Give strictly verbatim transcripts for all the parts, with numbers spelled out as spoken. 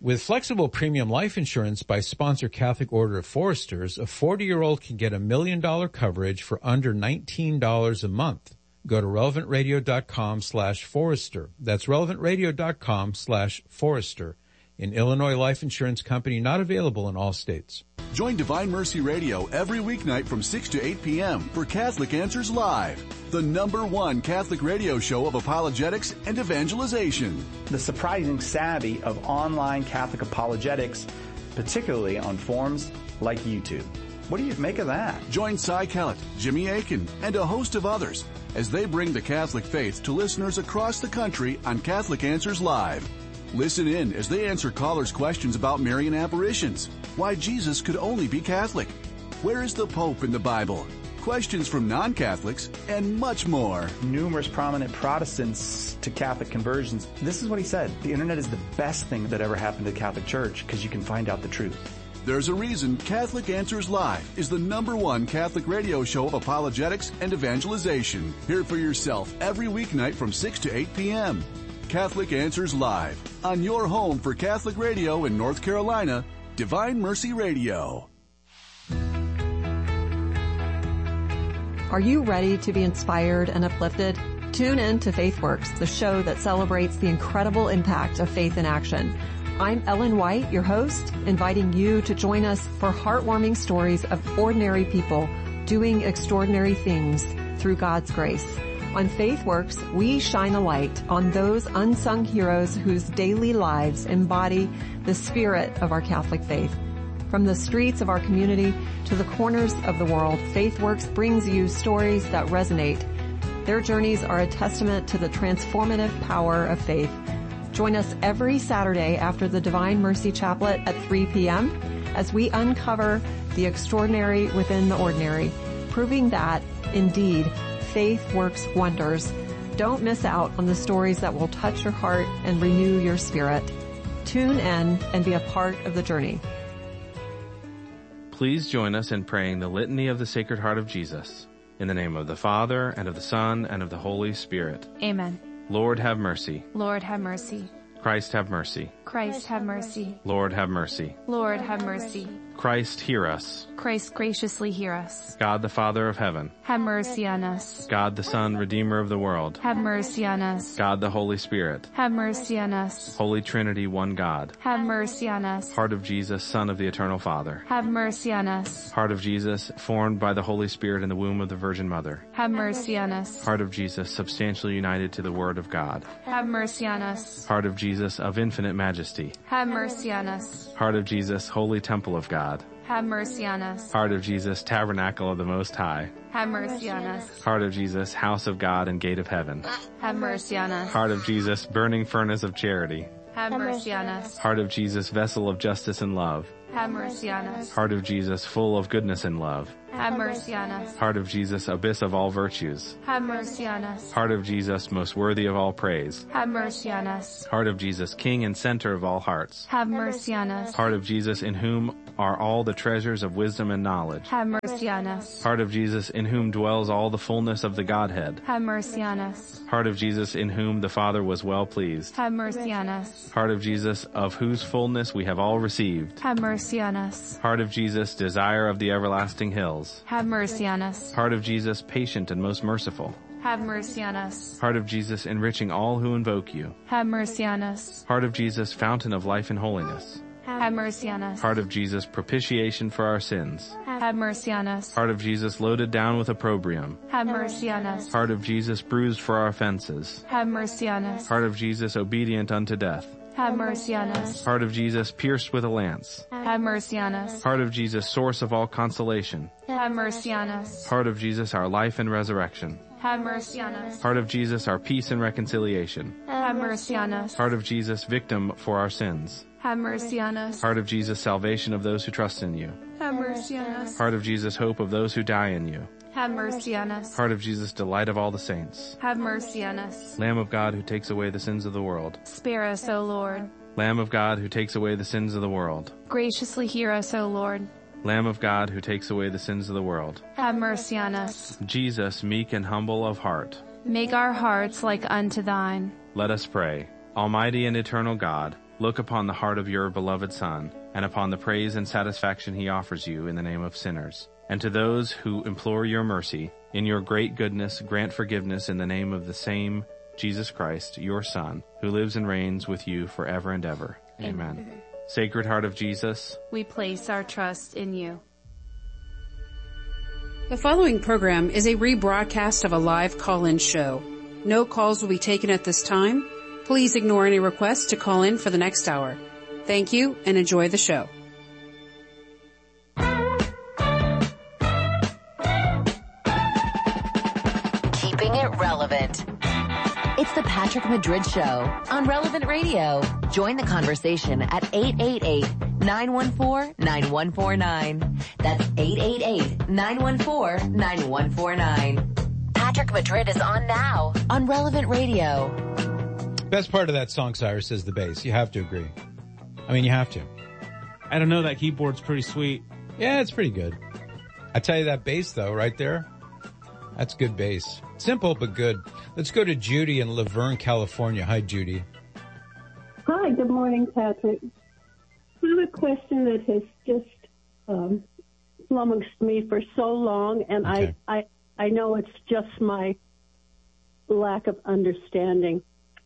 With flexible premium life insurance by Sponsor Catholic Order of Foresters, a forty-year-old can get a million dollar coverage for under nineteen dollars a month. Go to relevant radio dot com slash forester. That's relevant radio dot com slash forester. An Illinois life insurance company not available in all states. Join Divine Mercy Radio every weeknight from six to eight p.m. for Catholic Answers Live, the number one Catholic radio show of apologetics and evangelization. The surprising savvy of online Catholic apologetics, particularly on forums like YouTube. What do you make of that? Join Cy Kellett, Jimmy Akin, and a host of others as they bring the Catholic faith to listeners across the country on Catholic Answers Live. Listen in as they answer callers' questions about Marian apparitions, why Jesus could only be Catholic, where is the Pope in the Bible, questions from non-Catholics, and much more. Numerous prominent Protestants to Catholic conversions. This is what he said. The internet is the best thing that ever happened to the Catholic Church because you can find out the truth. There's a reason Catholic Answers Live is the number one Catholic radio show of apologetics and evangelization. Hear it for yourself every weeknight from six to eight p.m. Catholic Answers Live, on your home for Catholic radio in North Carolina, Divine Mercy Radio. Are you ready to be inspired and uplifted? Tune in to FaithWorks, the show that celebrates the incredible impact of faith in action. I'm Ellen White, your host, inviting you to join us for heartwarming stories of ordinary people doing extraordinary things through God's grace. On FaithWorks, we shine a light on those unsung heroes whose daily lives embody the spirit of our Catholic faith. From the streets of our community to the corners of the world, FaithWorks brings you stories that resonate. Their journeys are a testament to the transformative power of faith. Join us every Saturday after the Divine Mercy Chaplet at three p.m. as we uncover the extraordinary within the ordinary, proving that, indeed, faith works wonders. Don't miss out on the stories that will touch your heart and renew your spirit. Tune in and be a part of the journey. Please join us in praying the Litany of the Sacred Heart of Jesus. In the name of the Father, and of the Son, and of the Holy Spirit. Amen. Lord, have mercy. Lord, have mercy. Christ, have mercy. Christ, have mercy. Lord, have mercy. Lord, have mercy. Christ, hear us. Christ, graciously hear us. God the Father of heaven, have mercy on us. God the Son, Redeemer of the world, have mercy on us. God the Holy Spirit, have mercy on us. Holy Trinity, one God, have mercy on us. Heart of Jesus, Son of the Eternal Father, have mercy on us. Heart of Jesus, formed by the Holy Spirit in the womb of the Virgin Mother, have mercy on us. Heart of Jesus, substantially united to the Word of God, have mercy on us. Heart of Jesus, of infinite majesty, have mercy on us. Heart of Jesus, holy temple of God, have mercy on us. Heart of Jesus, tabernacle of the Most High, have mercy on us. Heart of Jesus, house of God and gate of heaven, have mercy on us. Heart of Jesus, burning furnace of charity, have mercy on us. Heart of Jesus, vessel of justice and love, have mercy on us. Heart of Jesus, full of goodness and love, have mercy on us. Heart of Jesus, abyss of all virtues, have mercy on us. Heart of Jesus, most worthy of all praise, have mercy on us. Heart of Jesus, king and center of all hearts, have mercy on us. Heart of Jesus, in whom are all the treasures of wisdom and knowledge, have mercy on us. Heart of Jesus, in whom dwells all the fullness of the Godhead, have mercy on us. Heart of Jesus, in whom the Father was well pleased, have mercy on us. Heart of Jesus, of whose fullness we have all received, have mercy on us. Heart of Jesus, desire of the everlasting hills, have mercy on us. Heart of Jesus, patient and most merciful, have mercy on us. Heart of Jesus, enriching all who invoke you, have mercy on us. Heart of Jesus, fountain of life and holiness, have mercy on us. Heart of Jesus, propitiation for our sins, have mercy on us. Heart of Jesus, loaded down with opprobrium, have mercy on us. Heart of Jesus, bruised for our offenses, have mercy on us. Heart of Jesus, obedient unto death, have mercy on us. Heart of Jesus, pierced with a lance, have mercy on us. Heart of Jesus, source of all consolation, have mercy on us. Heart of Jesus, our life and resurrection, have mercy on us. Heart of Jesus, our peace and reconciliation, have mercy on us. Heart of Jesus, victim for our sins, have mercy on us. Heart of Jesus, salvation of those who trust in you, have mercy on us. Heart of Jesus, hope of those who die in you, have mercy on us. Heart of Jesus, delight of all the saints, have mercy on us. Lamb of God who takes away the sins of the world, spare us, O Lord. Lamb of God who takes away the sins of the world, graciously hear us, O Lord. Lamb of God who takes away the sins of the world, have mercy on us. Jesus, meek and humble of heart, make our hearts like unto thine. Let us pray. Almighty and eternal God, look upon the heart of your beloved Son, and upon the praise and satisfaction he offers you in the name of sinners. And to those who implore your mercy, in your great goodness grant forgiveness in the name of the same Jesus Christ, your Son, who lives and reigns with you forever and ever. Amen. Amen. Sacred Heart of Jesus, we place our trust in you. The following program is a rebroadcast of a live call-in show. No calls will be taken at this time. Please ignore any requests to call in for the next hour. Thank you and enjoy the show. Keeping it relevant. It's the Patrick Madrid Show on Relevant Radio. Join the conversation at eight eight eight, nine one four, nine one four nine. That's eight eight eight, nine one four, nine one four nine. Patrick Madrid is on now on Relevant Radio. Best part of that song, Cyrus, is the bass. You have to agree. I mean, you have to. I don't know, that keyboard's pretty sweet. Yeah, it's pretty good. I tell you, that bass, though, right there, that's good bass. Simple, but good. Let's go to Judy in Laverne, California. Hi, Judy. Hi, good morning, Patrick. I have a question that has just um, flummoxed me for so long, and okay. I, I, I know it's just my lack of understanding.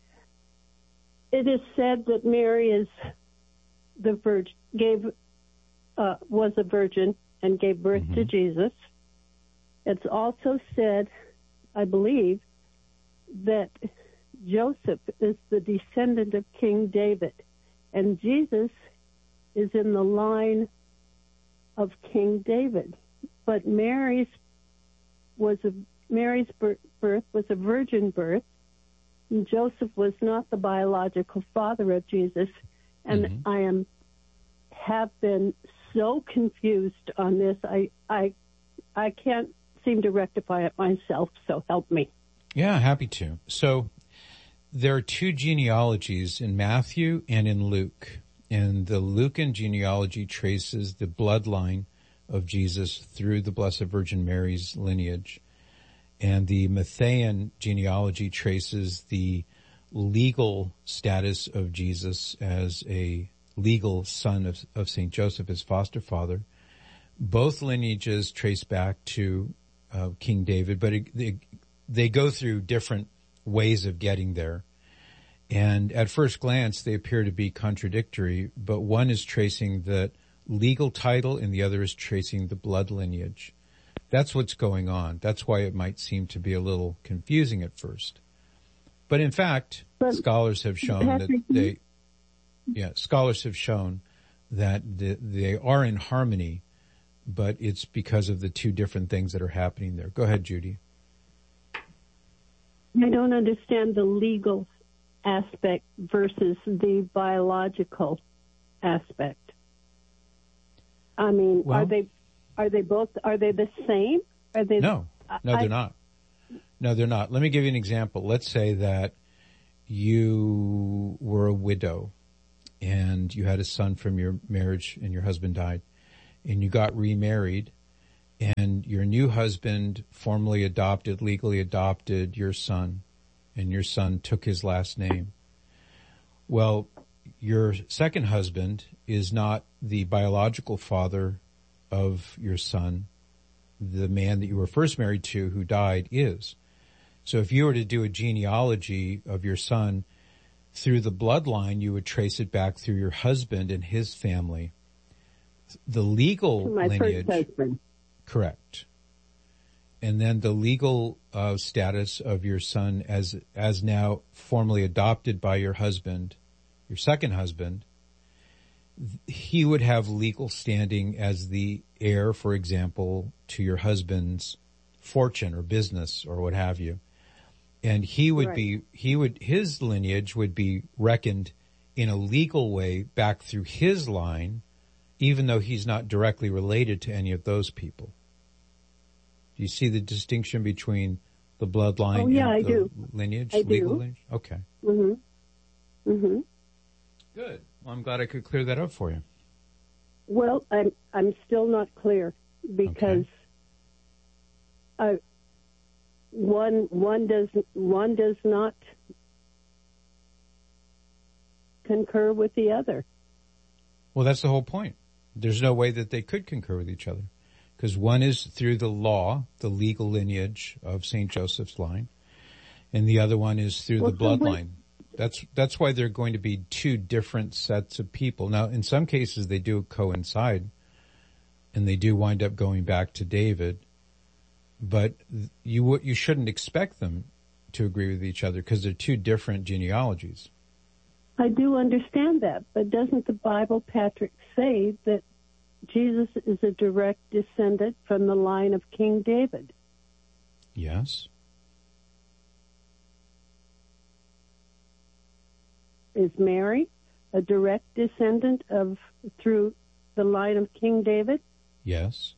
It is said that Mary is the virgin, gave, uh, was a virgin and gave birth mm-hmm. to Jesus. It's also said, I believe, that Joseph is the descendant of King David, and Jesus is in the line of King David. But Mary's was a Mary's birth was a virgin birth. And Joseph was not the biological father of Jesus, and mm-hmm. I am have been so confused on this. I I I can't seem to rectify it myself, so help me. Yeah, happy to. So there are two genealogies in Matthew and in Luke, and the Lucan genealogy traces the bloodline of Jesus through the Blessed Virgin Mary's lineage. And the Matthean genealogy traces the legal status of Jesus as a legal son of, of Saint Joseph, his foster father. Both lineages trace back to uh, King David, but it, they, they go through different ways of getting there. And at first glance, they appear to be contradictory, but one is tracing the legal title and the other is tracing the blood lineage. That's what's going on. That's why it might seem to be a little confusing at first. But in fact, but scholars have shown Patrick, that they, yeah, scholars have shown that the, they are in harmony, but it's because of the two different things that are happening there. Go ahead, Judy. I don't understand the legal aspect versus the biological aspect. I mean, well, are they... Are they both, are they the same? Are they? No, no, they're I, not. No, they're not. Let me give you an example. Let's say that you were a widow and you had a son from your marriage and your husband died and you got remarried and your new husband formally adopted, legally adopted your son and your son took his last name. Well, your second husband is not the biological father of your son. The man that you were first married to who died is. So if you were to do a genealogy of your son through the bloodline, you would trace it back through your husband and his family. The legal My lineage, first husband. Correct. And then the legal uh, status of your son as as now formally adopted by your husband, your second husband, he would have legal standing as the heir, for example, to your husband's fortune or business or what have you. And he would right. be, he would, his lineage would be reckoned in a legal way back through his line, even though he's not directly related to any of those people. Do you see the distinction between the bloodline oh, yeah, and I the do. lineage, I legal do. lineage? Okay. Mm-hmm. Mm-hmm. Good. Well, I'm glad I could clear that up for you. Well, I'm I'm still not clear because okay. I, one one does one does not concur with the other. Well, that's the whole point. There's no way that they could concur with each other, because one is through the law, the legal lineage of Saint Joseph's line, and the other one is through well, the bloodline. That's that's why they're going to be two different sets of people. Now, in some cases, they do coincide, and they do wind up going back to David, but you you shouldn't expect them to agree with each other because they're two different genealogies. I do understand that, but doesn't the Bible, Patrick, say that Jesus is a direct descendant from the line of King David? Yes. Is Mary a direct descendant of through the line of King David? Yes.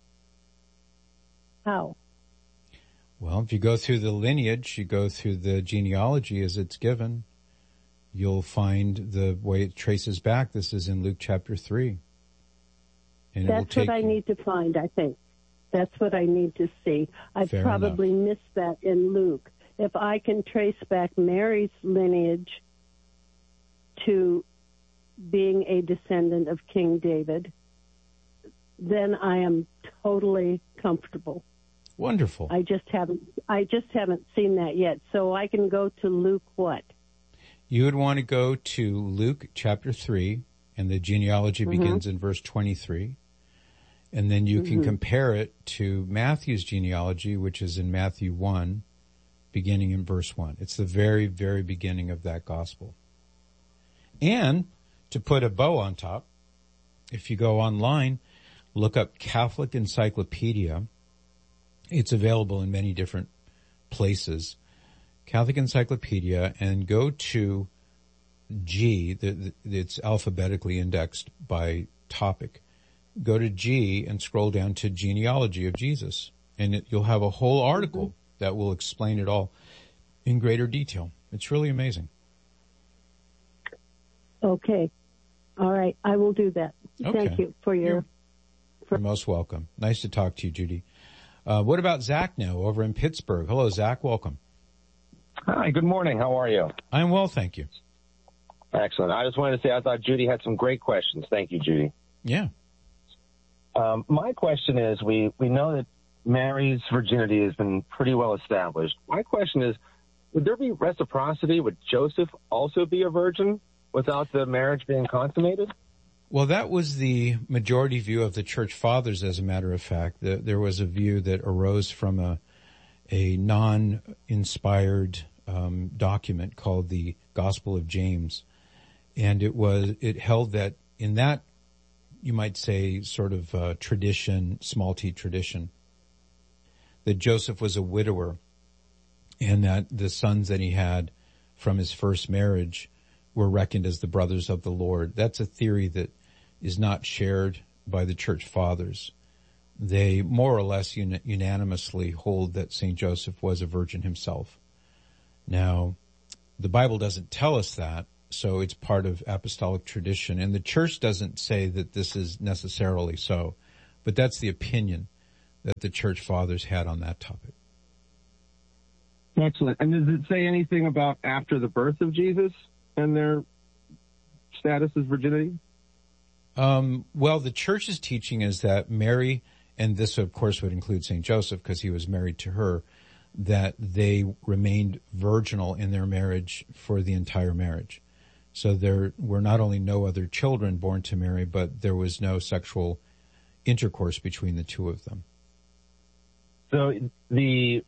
How? Well, if you go through the lineage, you go through the genealogy as it's given, you'll find the way it traces back. This is in Luke chapter three. And That's what I you... need to find, I think. That's what I need to see. I've Fair probably enough. missed that in Luke. If I can trace back Mary's lineage to being a descendant of King David, then I am totally comfortable. Wonderful. I just haven't I just haven't seen that yet. So I can go to Luke what? You would want to go to Luke chapter three, and the genealogy Mm-hmm. begins in verse twenty-three. And then you can Mm-hmm. compare it to Matthew's genealogy, which is in Matthew one, beginning in verse one. It's the very, very beginning of that gospel. And to put a bow on top, if you go online, look up Catholic Encyclopedia. It's available in many different places. Catholic Encyclopedia, and go to G. The, the, it's alphabetically indexed by topic. Go to G and scroll down to genealogy of Jesus, and it, you'll have a whole article mm-hmm. that will explain it all in greater detail. It's really amazing. Okay. All right. I will do that. Okay. Thank you for your... You're, for- you're most welcome. Nice to talk to you, Judy. Uh, what about Zach now over in Pittsburgh? Hello, Zach. Welcome. Hi. Good morning. How are you? I'm well, thank you. Excellent. I just wanted to say I thought Judy had some great questions. Thank you, Judy. Yeah. Um, my question is, we, we know that Mary's virginity has been pretty well established. My question is, would there be reciprocity? Would Joseph also be a virgin without the marriage being consummated? Well, that was the majority view of the church fathers, as a matter of fact. There was a view that arose from a, a non-inspired um, document called the Gospel of James. And it was, it held that in that, you might say, sort of uh, tradition, small t tradition, that Joseph was a widower and that the sons that he had from his first marriage were reckoned as the brothers of the Lord. That's a theory that is not shared by the church fathers. They more or less un- unanimously hold that Saint Joseph was a virgin himself. Now, the Bible doesn't tell us that, so it's part of apostolic tradition. And the church doesn't say that this is necessarily so, but that's the opinion that the church fathers had on that topic. Excellent. And does it say anything about after the birth of Jesus and their status as virginity? Um, well, the church's teaching is that Mary, and this of course would include Saint Joseph because he was married to her, that they remained virginal in their marriage for the entire marriage. So there were not only no other children born to Mary, but there was no sexual intercourse between the two of them. So the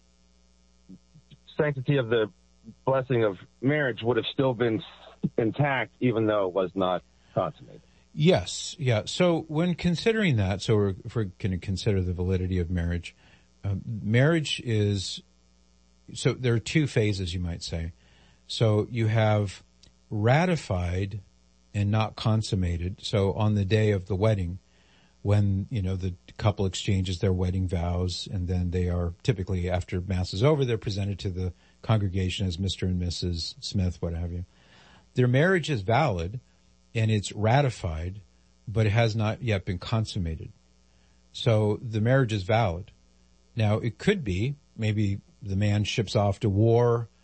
sanctity of the blessing of marriage would have still been intact even though it was not consummated. Yes, yeah. So when considering that, so we're, if we're going to consider the validity of marriage, uh, marriage is, so there are two phases, you might say. So you have ratified and not consummated. So on the day of the wedding, when, you know, the couple exchanges their wedding vows, and then they are typically, after Mass is over, they're presented to the congregation as Mister and Missus Smith, what have you. Their marriage is valid and it's ratified, but it has not yet been consummated. So the marriage is valid. Now, it could be maybe the man ships off to war,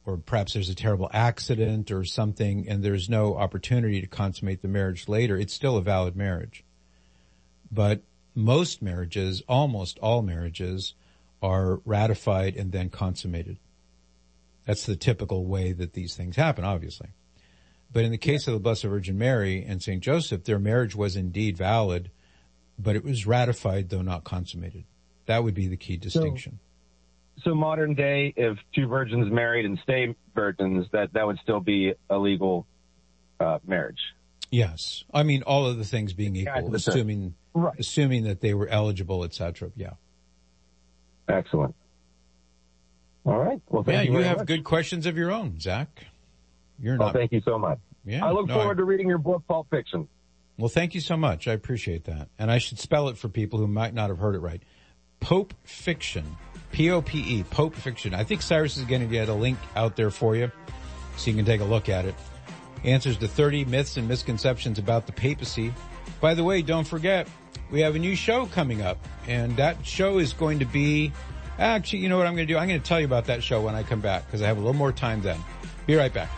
or perhaps there's a terrible accident or something and there's no opportunity to consummate the marriage later, it's still a valid marriage. But most marriages, almost all marriages, are ratified and then consummated. That's the typical way that these things happen, obviously. But in the case of the Blessed Virgin Mary and Saint Joseph, their marriage was indeed valid, but it was ratified, though not consummated. That would be the key distinction. So, so modern day, if two virgins married and stay virgins, that, that would still be a legal uh, marriage? Yes. I mean, all of the things being equal, assuming right. assuming that they were eligible, et cetera. Yeah. Excellent. All right. Well, thank yeah, you you very have much. good questions of your own, Zach. You're well, not. Thank you so much. Yeah, I look no, forward I... to reading your book, Pulp Fiction. Well, thank you so much. I appreciate that. And I should spell it for people who might not have heard it right. Pope Fiction. P O P E. Pope Fiction. I think Cyrus is going to get a link out there for you so you can take a look at it. Answers to thirty myths and misconceptions about the papacy. By the way, don't forget, we have a new show coming up, and that show is going to be... Actually, you know what I'm going to do? I'm going to tell you about that show when I come back, because I have a little more time then. Be right back.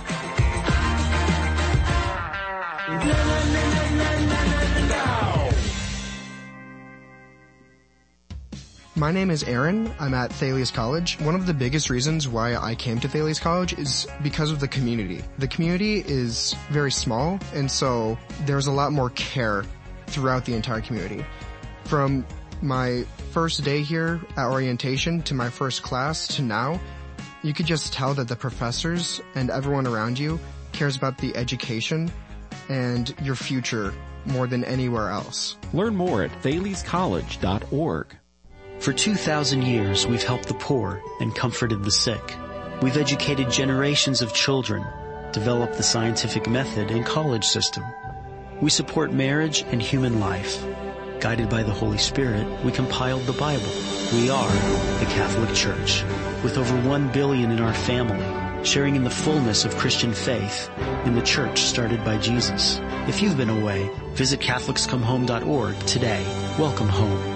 My name is Aaron. I'm at Thales College. One of the biggest reasons why I came to Thales College is because of the community. The community is very small, and so there's a lot more care throughout the entire community. From my first day here at orientation to my first class to now, you could just tell that the professors and everyone around you cares about the education and your future more than anywhere else. Learn more at thales college dot org. For two thousand years, we've helped the poor and comforted the sick. We've educated generations of children, developed the scientific method and college system. We support marriage and human life. Guided by the Holy Spirit, we compiled the Bible. We are the Catholic Church, with over one billion in our family, sharing in the fullness of Christian faith in the church started by Jesus. If you've been away, visit Catholics Come Home dot org today. Welcome home.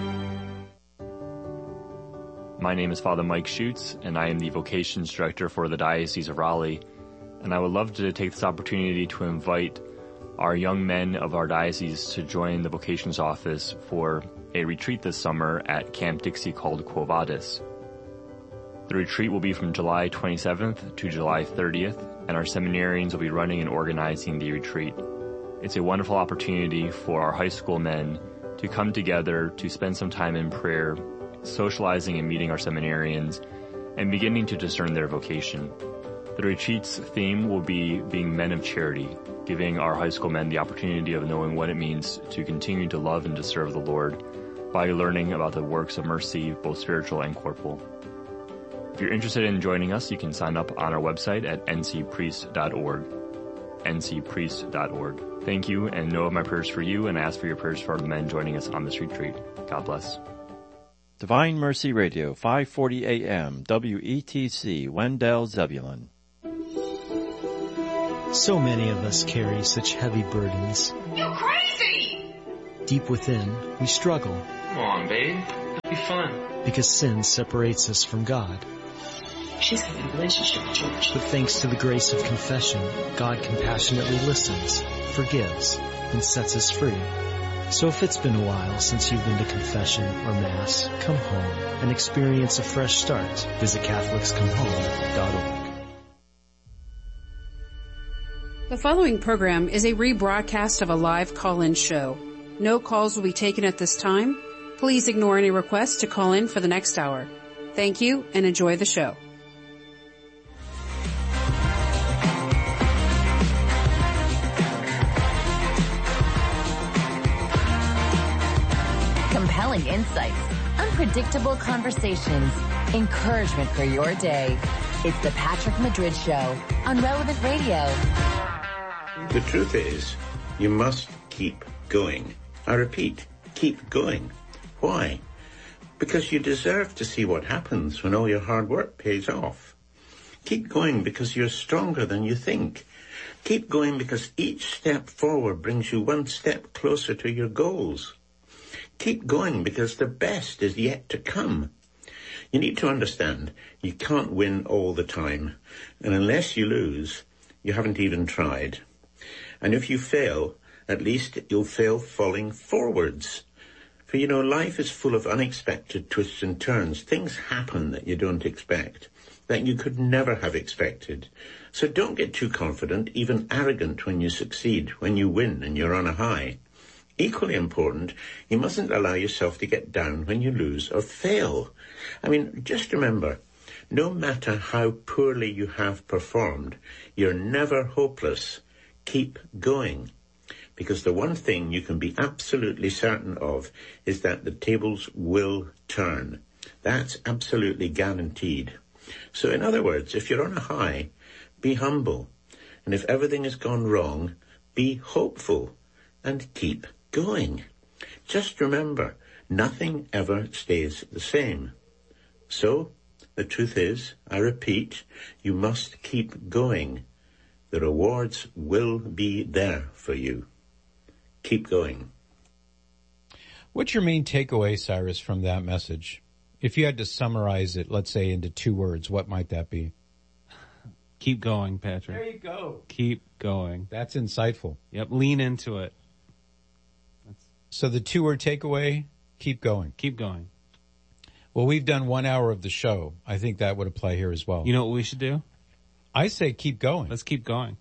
My name is Father Mike Schutz, and I am the Vocations Director for the Diocese of Raleigh. And I would love to take this opportunity to invite our young men of our diocese to join the Vocations Office for a retreat this summer at Camp Dixie called Quo Vadis. The retreat will be from July twenty-seventh to July thirtieth, and our seminarians will be running and organizing the retreat. It's a wonderful opportunity for our high school men to come together to spend some time in prayer, socializing and meeting our seminarians, and beginning to discern their vocation. The retreat's theme will be being men of charity, giving our high school men the opportunity of knowing what it means to continue to love and to serve the Lord by learning about the works of mercy, both spiritual and corporal. If you're interested in joining us, you can sign up on our website at n c priest dot org, n c priest dot org. Thank you, and know of my prayers for you, and ask for your prayers for the men joining us on this retreat. God bless. Divine Mercy Radio, five forty A M, W E T C, Wendell, Zebulon. So many of us carry such heavy burdens. You crazy! Deep within, we struggle. Come on, babe. It'll be fun. Because sin separates us from God. She's having a relationship with George. But thanks to the grace of confession, God compassionately listens, forgives, and sets us free. So if it's been a while since you've been to confession or Mass, come home and experience a fresh start. Visit Catholics Come Home dot org. The following program is a rebroadcast of a live call-in show. No calls will be taken at this time. Please ignore any requests to call in for the next hour. Thank you and enjoy the show. Compelling insights, unpredictable conversations, encouragement for your day. It's the Patrick Madrid Show on Relevant Radio. The truth is, you must keep going. I repeat, keep going. Why? Because you deserve to see what happens when all your hard work pays off. Keep going because you're stronger than you think. Keep going because each step forward brings you one step closer to your goals. Keep going because the best is yet to come. You need to understand you can't win all the time. And unless you lose, you haven't even tried. And if you fail, at least you'll fail falling forwards. For, you know, life is full of unexpected twists and turns. Things happen that you don't expect, that you could never have expected. So don't get too confident, even arrogant when you succeed, when you win and you're on a high. Equally important, you mustn't allow yourself to get down when you lose or fail. I mean, just remember, no matter how poorly you have performed, you're never hopeless. Keep going. Because the one thing you can be absolutely certain of is that the tables will turn. That's absolutely guaranteed. So in other words, if you're on a high, be humble. And if everything has gone wrong, be hopeful and keep going. Just remember, nothing ever stays the same. So, the truth is, I repeat, you must keep going. The rewards will be there for you. Keep going. What's your main takeaway, Cyrus, from that message? If you had to summarize it, let's say, into two words, what might that be? Keep going, Patrick. There you go. Keep going. That's insightful. Yep, lean into it. That's... So the two-word takeaway, keep going. Keep going. Well, we've done one hour of the show. I think that would apply here as well. You know what we should do? I say keep going. Let's keep going.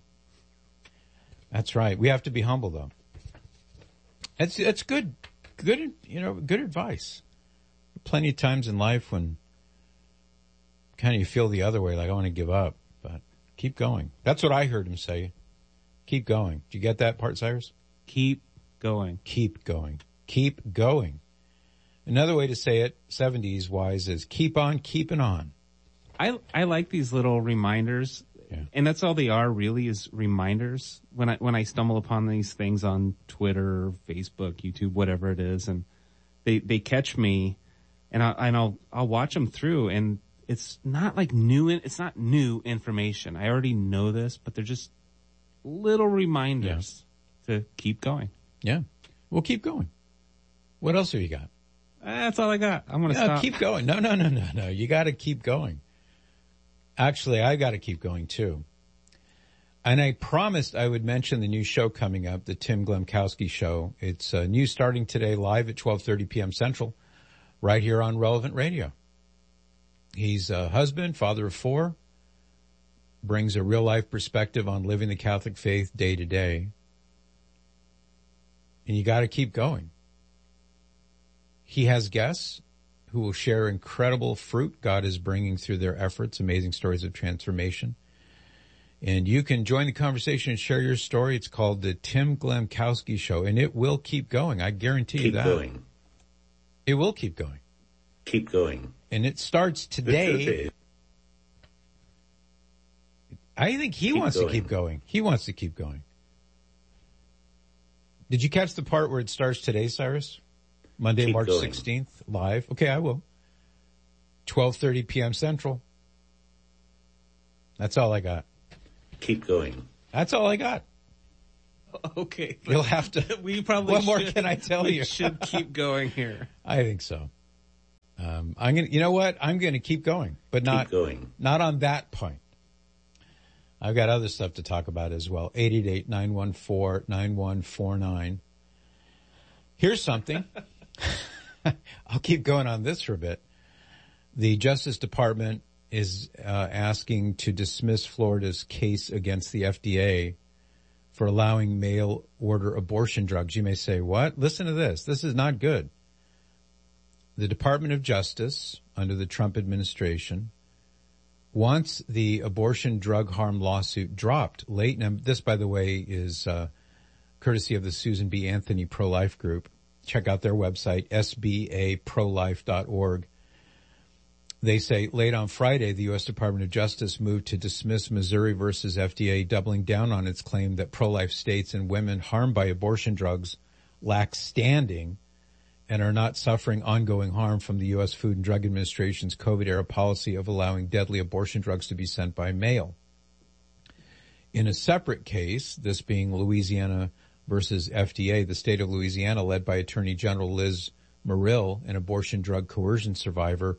That's right. We have to be humble, though. That's that's good, good, you know, good advice. Plenty of times in life when kind of you feel the other way, like I want to give up, but keep going. That's what I heard him say. Keep going. Did you get that part, Cyrus? Keep going. Keep going. Keep going. Another way to say it, seventies wise, is keep on keeping on. I I like these little reminders. Yeah. And that's all they are really, is reminders. When I, when I stumble upon these things on Twitter, Facebook, YouTube, whatever it is, and they, they catch me and I, and I'll, I'll watch them through, and it's not like new, it's not new information. I already know this, but they're just little reminders yeah. to keep going. Yeah. Well, keep going. What else have you got? That's all I got. I'm going to yeah, stop. Keep going. No, no, no, no, no. You got to keep going. Actually, I got to keep going too. And I promised I would mention the new show coming up, the Tim Glemkowski Show. It's uh, new starting today live at twelve thirty p.m. Central, right here on Relevant Radio. He's a husband, father of four, brings a real-life perspective on living the Catholic faith day to day. And you got to keep going. He has guests who will share incredible fruit God is bringing through their efforts, amazing stories of transformation. And you can join the conversation and share your story. It's called the Tim Glemkowski Show, and it will keep going. I guarantee keep you that. Keep going. It will keep going. Keep going. And it starts today. I think he keep wants going. to keep going. He wants to keep going. Did you catch the part where it starts today, Cyrus? Monday, keep March going. sixteenth, live. Okay, I will. twelve thirty p.m. Central. That's all I got. Keep going. That's all I got. Okay. You'll have to. We probably What more should, can I tell we you? should keep going here. I think so. Um, I'm gonna, you know what? I'm gonna keep going, but not, keep going. not on that point. I've got other stuff to talk about as well. eight eight eight, nine one four, nine one four nine. Here's something. I'll keep going on this for a bit. The Justice Department is uh, asking to dismiss Florida's case against the F D A for allowing mail-order abortion drugs. You may say, what? Listen to this. This is not good. The Department of Justice, under the Trump administration, wants the abortion drug harm lawsuit dropped late. And this, by the way, is uh, courtesy of the Susan B. Anthony Pro-Life Group. Check out their website, S B A pro life dot org. They say late on Friday, the U S Department of Justice moved to dismiss Missouri versus F D A, doubling down on its claim that pro-life states and women harmed by abortion drugs lack standing and are not suffering ongoing harm from the U S Food and Drug Administration's COVID-era policy of allowing deadly abortion drugs to be sent by mail. In a separate case, this being Louisiana versus F D A, the state of Louisiana, led by Attorney General Liz Murill, an abortion drug coercion survivor,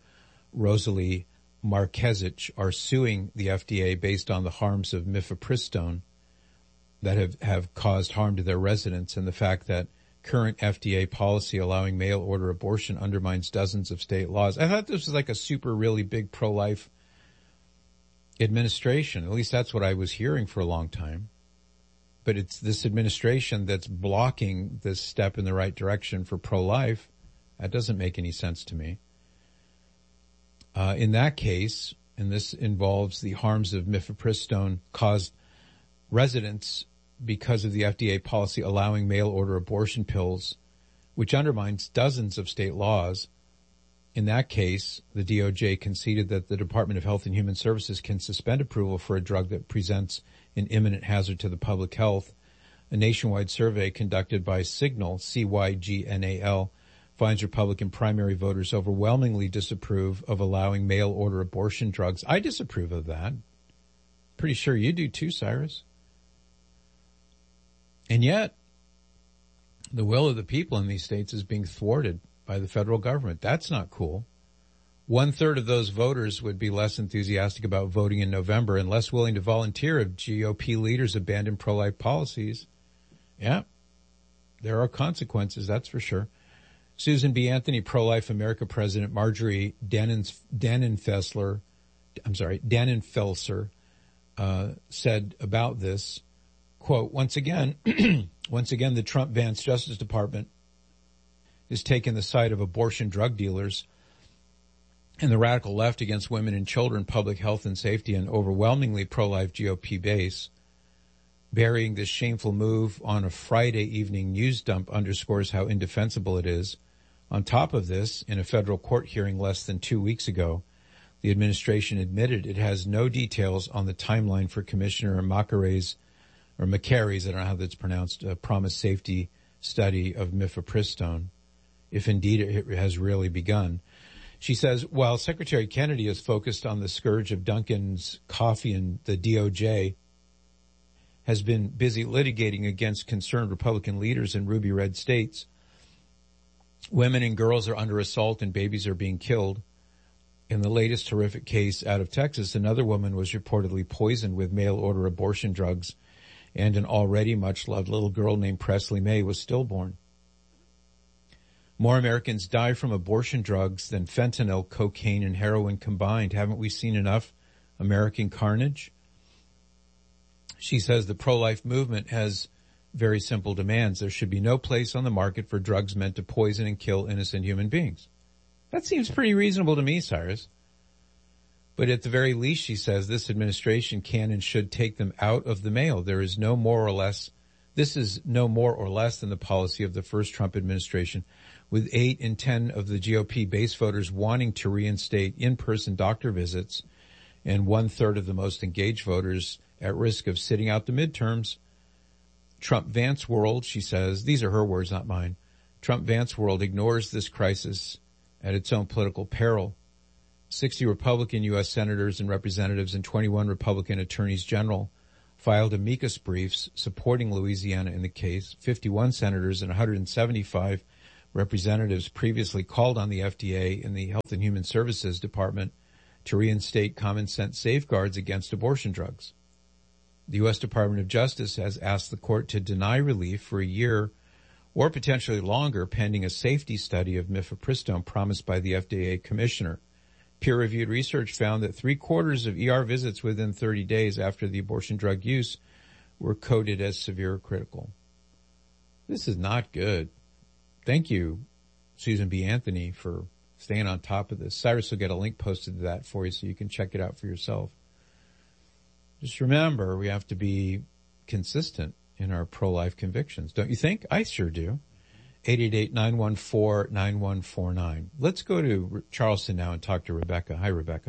Rosalie Marquezich are suing the F D A based on the harms of mifepristone that have, have caused harm to their residents and the fact that current F D A policy allowing mail-order abortion undermines dozens of state laws. I thought this was like a super, really big pro-life administration. At least that's what I was hearing for a long time. But it's this administration that's blocking this step in the right direction for pro-life. That doesn't make any sense to me. Uh, in that case, and this involves the harms of mifepristone caused residents because of the F D A policy allowing mail-order abortion pills, which undermines dozens of state laws. In that case, the D O J conceded that the Department of Health and Human Services can suspend approval for a drug that presents an imminent hazard to the public health. A nationwide survey conducted by Signal, C Y G N A L, finds Republican primary voters overwhelmingly disapprove of allowing mail-order abortion drugs. I disapprove of that. Pretty sure you do too, Cyrus. And yet, the will of the people in these states is being thwarted by the federal government. That's not cool. One third of those voters would be less enthusiastic about voting in November and less willing to volunteer if G O P leaders abandon pro-life policies. Yeah, there are consequences, that's for sure. Susan B. Anthony, Pro-Life America President Marjorie Dannenfelsler, I'm sorry, Dannenfelser, uh, said about this, quote, once again, once again, the Trump-Vance Justice Department is taking the side of abortion drug dealers and the radical left against women and children, public health and safety, and overwhelmingly pro-life G O P base. Burying this shameful move on a Friday evening news dump underscores how indefensible it is. On top of this, in a federal court hearing less than two weeks ago, the administration admitted it has no details on the timeline for Commissioner Macare's, or Macare's, I don't know how that's pronounced, uh, promised safety study of mifepristone, if indeed it has really begun. She says, while Secretary Kennedy is focused on the scourge of Dunkin's coffee and the D O J has been busy litigating against concerned Republican leaders in ruby red states, women and girls are under assault and babies are being killed. In the latest horrific case out of Texas, another woman was reportedly poisoned with mail-order abortion drugs, and an already much-loved little girl named Presley May was stillborn. More Americans die from abortion drugs than fentanyl, cocaine, and heroin combined. Haven't we seen enough American carnage? She says the pro-life movement has very simple demands. There should be no place on the market for drugs meant to poison and kill innocent human beings. That seems pretty reasonable to me, Cyrus. But at the very least, she says, this administration can and should take them out of the mail. There is no more or less, this is no more or less than the policy of the first Trump administration, with eight in ten of the G O P base voters wanting to reinstate in-person doctor visits and one-third of the most engaged voters at risk of sitting out the midterms. Trump-Vance world, she says, these are her words, not mine, Trump-Vance world ignores this crisis at its own political peril. sixty Republican U S senators and representatives and twenty-one Republican attorneys general filed amicus briefs supporting Louisiana in the case. fifty-one senators and one hundred seventy-five representatives previously called on the F D A and the Health and Human Services Department to reinstate common sense safeguards against abortion drugs. The U S Department of Justice has asked the court to deny relief for a year or potentially longer pending a safety study of mifepristone promised by the F D A commissioner. Peer-reviewed research found that three-quarters of E R visits within thirty days after the abortion drug use were coded as severe or critical. This is not good. Thank you, Susan B. Anthony, for staying on top of this. Cyrus will get a link posted to that for you so you can check it out for yourself. Just remember, we have to be consistent in our pro-life convictions. Don't you think? I sure do. eight eight eight, nine one four, nine one four nine. Let's go to Charleston now and talk to Rebecca. Hi, Rebecca.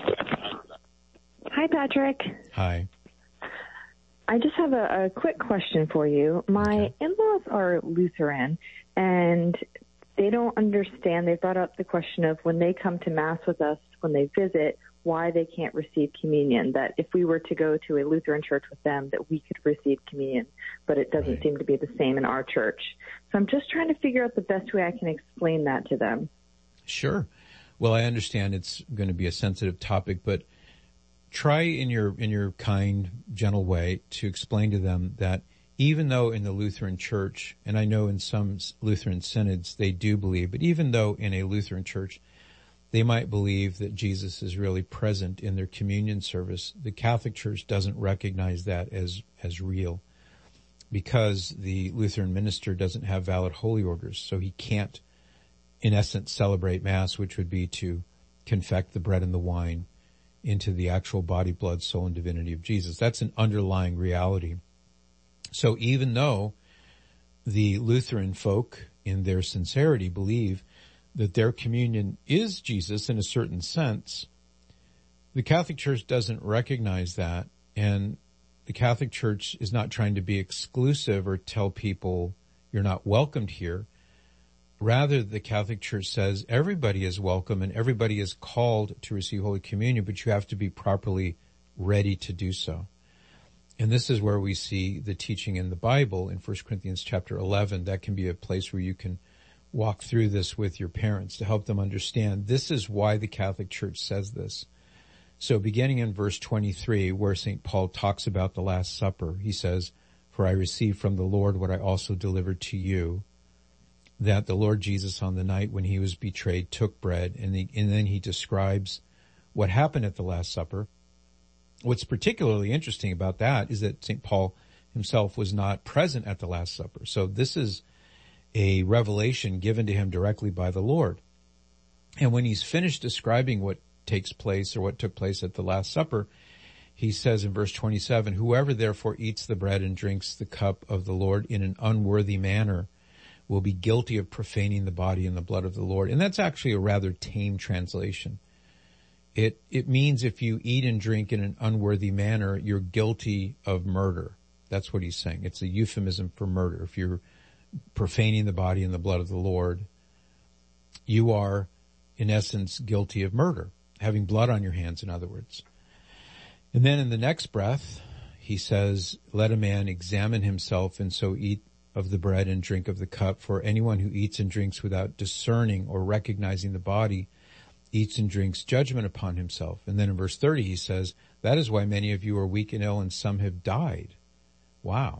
Hi, Patrick. Hi. I just have a, a quick question for you. My okay. in-laws are Lutheran, and they don't understand. They brought up the question of when they come to Mass with us, when they visit, why they can't receive communion, that if we were to go to a Lutheran church with them, that we could receive communion, but it doesn't right. seem to be the same in our church. So I'm just trying to figure out the best way I can explain that to them. Sure. Well, I understand it's going to be a sensitive topic, but try in your in your kind, gentle way to explain to them that even though in the Lutheran Church, and I know in some Lutheran synods they do believe, but even though in a Lutheran church they might believe that Jesus is really present in their communion service, the Catholic Church doesn't recognize that as as real, because the Lutheran minister doesn't have valid holy orders, so he can't, in essence, celebrate Mass, which would be to confect the bread and the wine into the actual body, blood, soul, and divinity of Jesus. That's an underlying reality. So even though the Lutheran folk, in their sincerity, believe that their communion is Jesus in a certain sense, the Catholic Church doesn't recognize that, and the Catholic Church is not trying to be exclusive or tell people you're not welcomed here. Rather, the Catholic Church says everybody is welcome and everybody is called to receive Holy Communion, but you have to be properly ready to do so. And this is where we see the teaching in the Bible in First Corinthians chapter eleven. That can be a place where you can walk through this with your parents to help them understand this is why the Catholic Church says this. So beginning in verse twenty-three, where Saint Paul talks about the Last Supper, he says, "For I received from the Lord what I also delivered to you, that the Lord Jesus on the night when he was betrayed took bread," and, the, and then he describes what happened at the Last Supper. What's particularly interesting about that is that Saint Paul himself was not present at the Last Supper. So this is a revelation given to him directly by the Lord. And when he's finished describing what takes place or what took place at the Last Supper, he says in verse twenty-seven, "Whoever therefore eats the bread and drinks the cup of the Lord in an unworthy manner will be guilty of profaning the body and the blood of the Lord." And that's actually a rather tame translation. It it means if you eat and drink in an unworthy manner, you're guilty of murder. That's what he's saying. It's a euphemism for murder. If you're profaning the body and the blood of the Lord, you are, in essence, guilty of murder, having blood on your hands, in other words. And then in the next breath, he says, "Let a man examine himself and so eat of the bread and drink of the cup. For anyone who eats and drinks without discerning or recognizing the body eats and drinks judgment upon himself." And then in verse thirty, he says, "That is why many of you are weak and ill and some have died." Wow.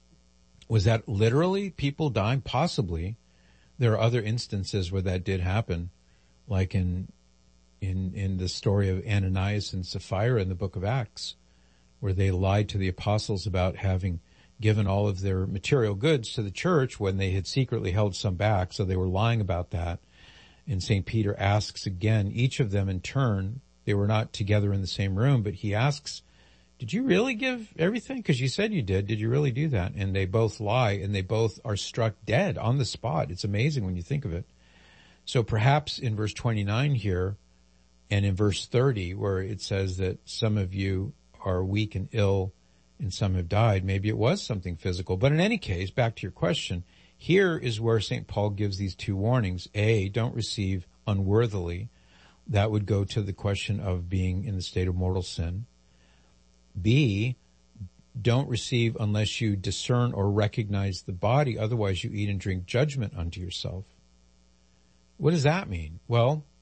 Was that literally people dying? Possibly. There are other instances where that did happen, like in in in the story of Ananias and Sapphira in the book of Acts, where they lied to the apostles about having given all of their material goods to the church when they had secretly held some back, so they were lying about that. And Saint Peter asks again, each of them in turn, they were not together in the same room, but he asks, "Did you really give everything? Because you said you did. Did you really do that?" And they both lie, and they both are struck dead on the spot. It's amazing when you think of it. So perhaps in verse twenty-nine here, and in verse thirty, where it says that some of you are weak and ill, and some have died, maybe it was something physical. But in any case, back to your question, here is where Saint Paul gives these two warnings. A, don't receive unworthily. That would go to the question of being in the state of mortal sin. B, don't receive unless you discern or recognize the body, otherwise you eat and drink judgment unto yourself. What does that mean? Well,